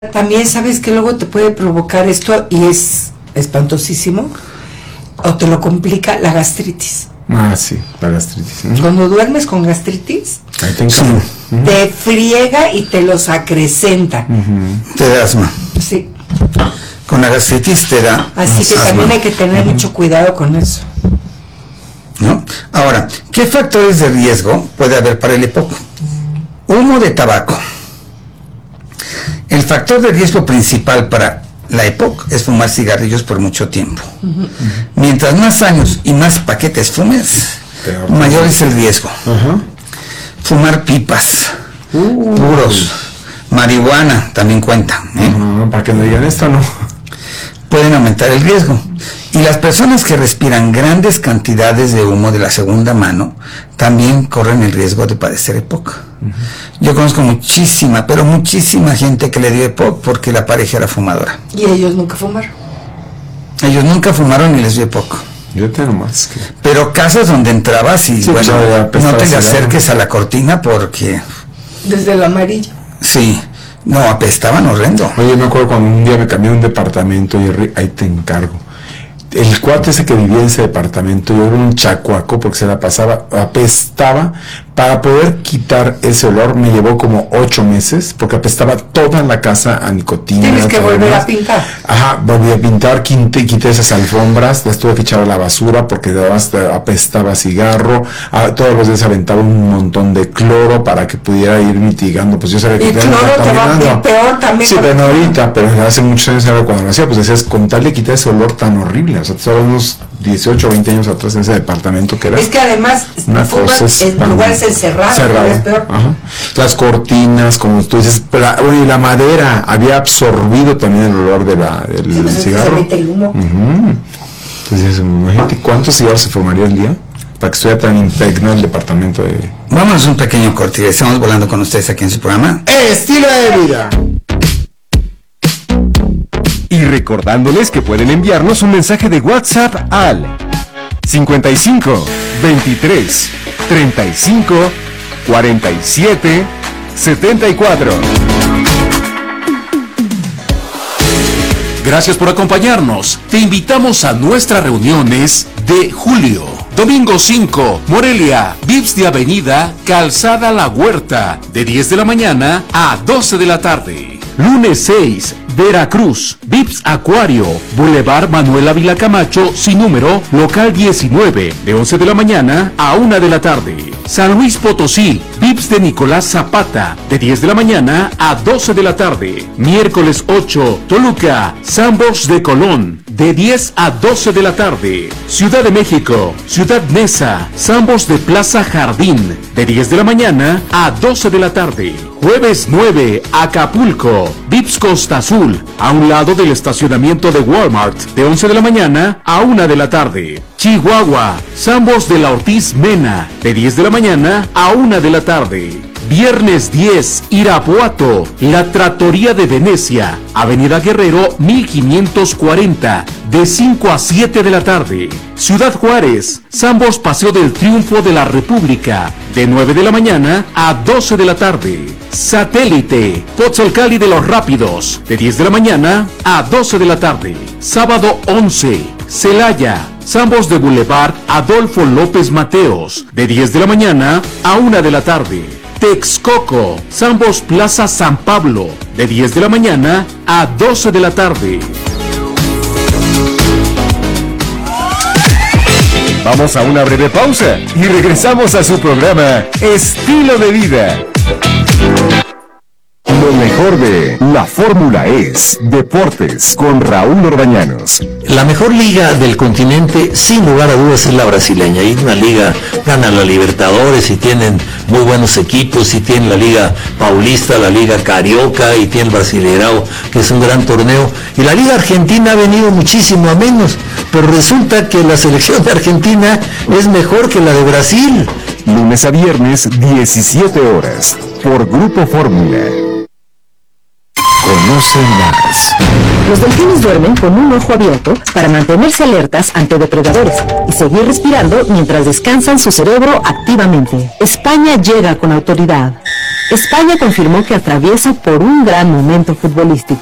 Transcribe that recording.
También sabes que luego te puede provocar esto y es espantosísimo, o te lo complica la gastritis. Ah, sí, la gastritis. Cuando duermes con gastritis, ahí te te friega y te los acrecenta. Te da asma. Sí. Con la gastritis te da Así que asma. también hay que tener mucho cuidado con eso. ¿No? Ahora, ¿qué factores de riesgo puede haber para el EPOC? Humo de tabaco. El factor de riesgo principal para la EPOC es fumar cigarrillos por mucho tiempo. Mientras más años y más paquetes fumes, mayor es el riesgo. Fumar pipas, puros, marihuana también cuenta. Para que no digan esto, no. Pueden aumentar el riesgo. Y las personas que respiran grandes cantidades de humo de la segunda mano también corren el riesgo de padecer EPOC. Yo conozco muchísima, pero muchísima gente que le dio EPOC porque la pareja era fumadora. Y ellos nunca fumaron. Ellos nunca fumaron y les dio EPOC. Yo tengo más que... Pero casas donde entrabas y sí, bueno, pues, no te acerques a la cortina porque... Desde el amarillo. Sí, no, apestaban horrendo. Oye, me acuerdo cuando un día me cambié a un departamento, Jerry, ahí te encargo. El cuate ese que vivía en ese departamento, yo era un chacuaco porque se la pasaba, apestaba. Para poder quitar ese olor me llevó como 8 meses porque apestaba toda la casa a nicotina. Tienes que volver a pintar. Ajá, volví a pintar, quité esas alfombras, las tuve que echar a la basura porque apestaba cigarro. Todos los días aventaba un montón de cloro para que pudiera ir mitigando. Pues yo sabía que el cloro te va a ir peor también. Sí, pero no ahorita, pero hace muchos años cuando lo hacía, pues decías, con tal de quitar ese olor tan horrible. O sea, todos unos 18 o 20 años atrás en ese departamento que era. Es que además en lugares encerrados. Ajá. Las cortinas, como tú dices, pero y la madera había absorbido también el olor del cigarro. El humo. Entonces, imagínate cuántos cigarros se formaría al día para que estuviera tan impregnado el departamento de... Vámonos un pequeño corte. Estamos volando con ustedes aquí en su programa Estilo de Vida. Y recordándoles que pueden enviarnos un mensaje de WhatsApp al 55 23 35 47 74. Gracias por acompañarnos. Te invitamos a nuestras reuniones de julio. Domingo 5, Morelia, VIPS de Avenida, Calzada La Huerta, de 10 de la mañana a 12 de la tarde. Lunes 6, Veracruz, VIPS Acuario, Boulevard Manuel Ávila Camacho, sin número, local 19, de 11 de la mañana a 1 de la tarde. San Luis Potosí, VIPS de Nicolás Zapata, de 10 de la mañana a 12 de la tarde. Miércoles 8, Toluca, Sambors de Colón, de 10 a 12 de la tarde. Ciudad de México, Ciudad Neza, Sambors de Plaza Jardín, de 10 de la mañana a 12 de la tarde. Jueves 9, Acapulco, VIPS Costa Azul, a un lado del estacionamiento de Walmart, de 11 de la mañana a 1 de la tarde. Chihuahua, Sambors de la Ortiz Mena, de 10 de la mañana a 1 de la tarde. Viernes 10, Irapuato, La Trattoria de Venecia, Avenida Guerrero 1540, de 5 a 7 de la tarde. Ciudad Juárez, Sambors Paseo del Triunfo de la República, de 9 de la mañana a 12 de la tarde. Satélite, Potzolcali de los Rápidos, de 10 de la mañana a 12 de la tarde. Sábado 11, Celaya, Sambors de Boulevard Adolfo López Mateos, de 10 de la mañana a 1 de la tarde. Texcoco, Sambors Plaza San Pablo, de 10 de la mañana a 12 de la tarde. Vamos a una breve pausa y regresamos a su programa Estilo de Vida. Lo mejor de la Fórmula es Deportes con Raúl Orbañanos. La mejor liga del continente, sin lugar a dudas, es la brasileña. Y una liga, ganan la Libertadores y tienen muy buenos equipos, y tienen la Liga Paulista, la Liga Carioca, y tiene el Brasileirao, que es un gran torneo. Y la Liga Argentina ha venido muchísimo a menos, pero resulta que la selección de Argentina es mejor que la de Brasil. Lunes a viernes, 17 horas, por Grupo Fórmula. Conoce más. Los delfines duermen con un ojo abierto para mantenerse alertas ante depredadores y seguir respirando mientras descansan su cerebro activamente. España llega con autoridad. España confirmó que atraviesa por un gran momento futbolístico.